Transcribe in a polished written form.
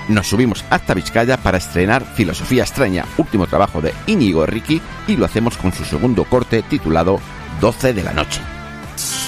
nos subimos hasta Vizcaya para estrenar Filosofía extraña, último trabajo de Íñigo Erriqui, y lo hacemos con su segundo corte titulado 12 de la noche.